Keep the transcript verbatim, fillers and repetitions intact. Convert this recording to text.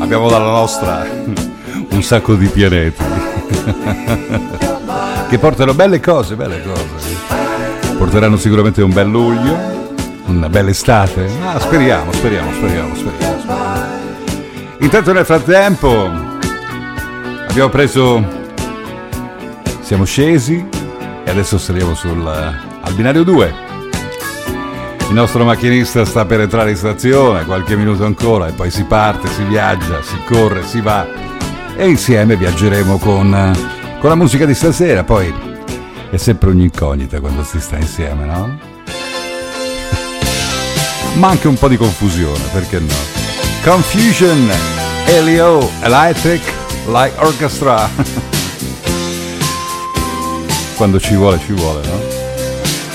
abbiamo dalla nostra un sacco di pianeti che portano belle cose, belle cose. Porteranno sicuramente un bel luglio, una bella estate. Ah, speriamo, speriamo, speriamo, speriamo. Intanto nel frattempo abbiamo preso, siamo scesi e adesso saliamo sul al binario due. Il nostro macchinista sta per entrare in stazione, qualche minuto ancora e poi si parte, si viaggia, si corre, si va e insieme viaggeremo con, con la musica di stasera. Poi è sempre un'incognita quando si sta insieme, no? Ma anche un po' di confusione, perché no? Confusion, Elio, Electric Light Orchestra. Quando ci vuole, ci vuole, no?